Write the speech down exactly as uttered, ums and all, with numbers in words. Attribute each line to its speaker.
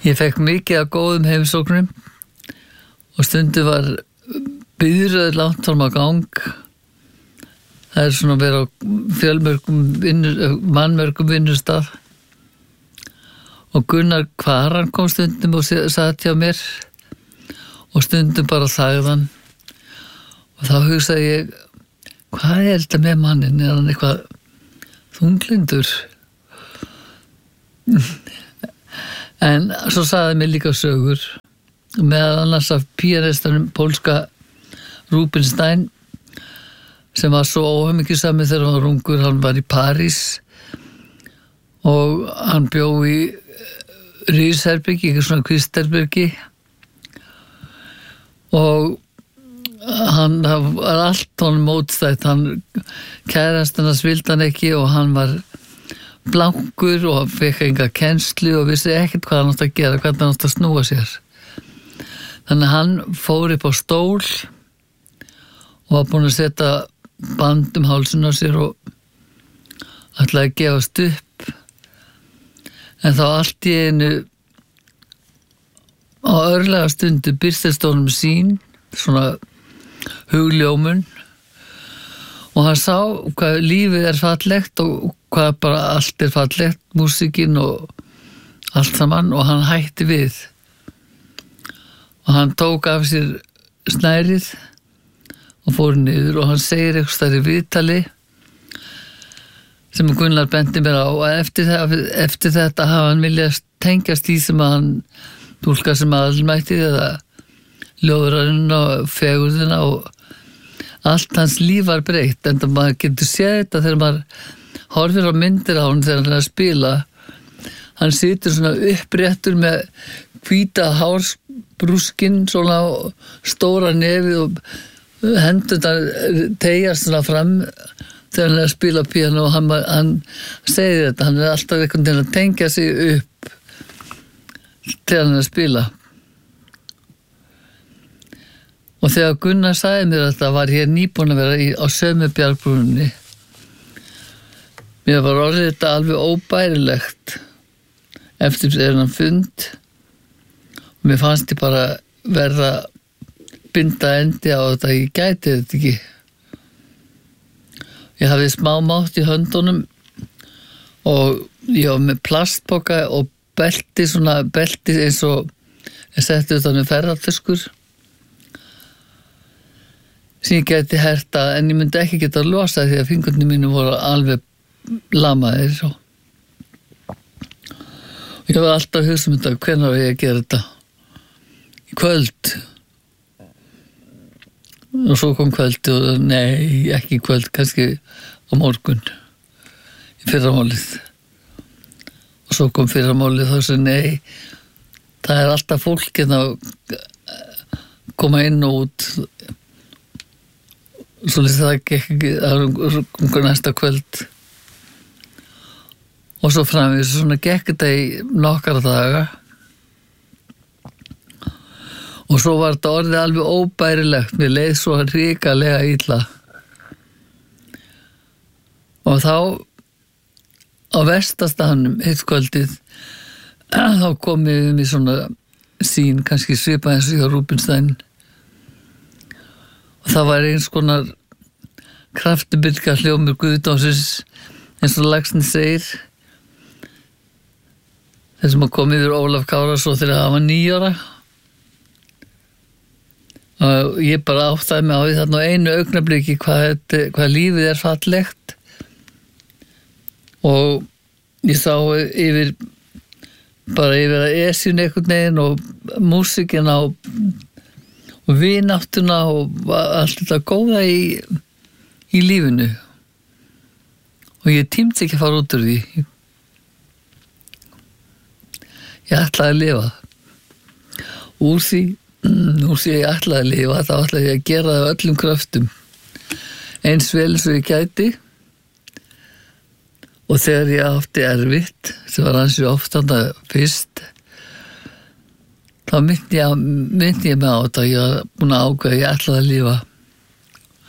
Speaker 1: Ég fekk mikið af góðum heimsóknum og stundu var biðröð langt fram á gang. Það er svona að vera á fjölmörgum vinnur, mannmörgum vinnustaf. Og Gunnar Kvaran kom stundum og satt hjá mér og stundum bara þagðan. Og þá hugsaði ég, hvað er þetta með mannin? Er hann eitthvað þunglindur? En svo sagði mér líka sögur meðal annars af píanistanum pólska Rubinstein sem var svo óhamingjusamur þegar hann var ungur. Hann var í París og hann bjó í rísherbergi, ekki svona kvistherbergi og hann var allt honum mótstætt. Hann kærastan hans vildi hann ekki og hann var blankur og fekk enga kennslu og vissi ekkert hvað hann átti að gera, hvernig hann átti að snúa sér. Þannig að hann fór upp á stól og var búinn að setja band um hálsinn á sér og ætlaði að gefast upp. En þá allt í einu á örlega stundu birtist honum sín, svona hugljómun, og hann sá hvað lífið er fallegt og hvað bara allt er fallegt, músíkin og allt saman, og hann hætti við. Og hann tók af sér snærið og fór niður og hann segir eitthvað stærri viðtali sem Gunnar benti mér á og eftir, eftir þetta hafa hann viljað tengjast í sem að hann túlka sem aðalmætti eða ljóðrarinn og fegurðina og allt hans líf var breytt. En það maður getur séð þetta þegar maður horfir á myndir á hann þegar hann er að spila. Hann situr svona uppréttur með hvíta hársbrúskinn, svona stóra nefið og hendurnar teyjast svona fram þegar hann er að spila píanó og hann, hann segir þetta, hann er alltaf einhvern veginn að tengja sig upp þegar hann er að spila. Og þegar Gunnar sagði mér að það var hér nýbúin að vera í, á sömu bjargbrúninni, mér var orðið þetta alveg óbærilegt eftir þennan fund og mér fannst ég bara verða binda endi á þetta, ég gæti þetta ekki. Ég hafði smá mátt í höndunum og ég var með plastpoka og belti, svona belti eins og ég setti utan með ferðartöskur sem ég gæti herta, en ég myndi ekki geta að losa því að fingurnir mínu voru alveg lamaðir. Og ég var alltaf að hugsa um þetta, hvenær var ég að gera þetta? Í kvöld. Og svo kom kvöldi og nei, ekki í kvöld, kannski á morgun, í fyrramálið. Og svo kom fyrramálið og svo nei, það er alltaf fólk að koma inn og út. Svo lýst það ekki að næsta kvöld og svo framvegis svona gekk þetta í nokkara daga og svo var þetta orðið alveg óbærilegt, mér leið svo hrikalega illa og þá á verstastaðnum eitt kvöldið þá kom ég um í svona sín, kannski svipað eins og hjá Rubinstein. Og það var eins konar kraftubyrga hljómur Guðdómsins eins og Laxness segir. Þessum að koma yfir Ólaf Kárason þegar hann var níu ára. Og ég bara áttaði mig á því þarna á einu augnabliki hvað, hvað lífið er fallegt. Og ég sá yfir bara yfir að esjun einhvern veginn og músikina og og vináttuna og allt þetta góða í, í lífinu og ég tímdi ekki að fara út úr því. Ég ætlaði að lifa úr því úr því ég ætlaði að lifa þá ætlaði ég að gera það öllum kröftum eins vel svo ég gæti og þegar ég átti erfitt sem var ansi oft þarna fyrst þá myndi ég, myndi ég mig á þetta, ég var búin að ákveða, ég ætlaði að lifa.